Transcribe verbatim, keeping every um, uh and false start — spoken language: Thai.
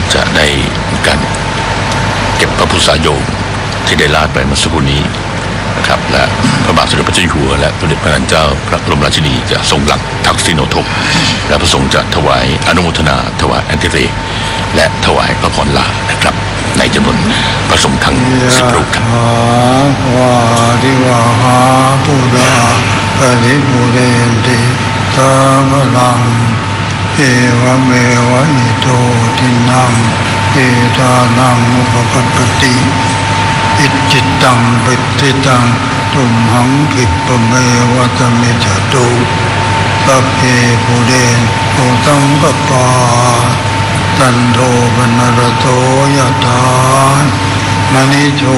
จะได้การเก็บพระพุทธสายโยมที่ได้ลาดไปเมื่อสักครู่นี้นะครับและพระบาทสมเด็จพระเจ้าอยู่หัวและพระเดชพระนางเจ้าพระบรมราชินีจะทรงหลังทักษิโนทกและพระสงฆ์จะถวายอนุโมทนาถวายแอนติเรและถวายพระพรลานะครับในจำนวนพระสงฆ์ทั้งสิบรูปครับวาดิวาหาปุราปริปุเรนติสามลังเอวเมวะอิโตทินังเอตานังอุปกัปปติอิจิตังปิติตังตุมหังคิปะเมวะตมิจตุสัพเพปุเรนโตสังกปาตันโทปนรโสยถามณิโช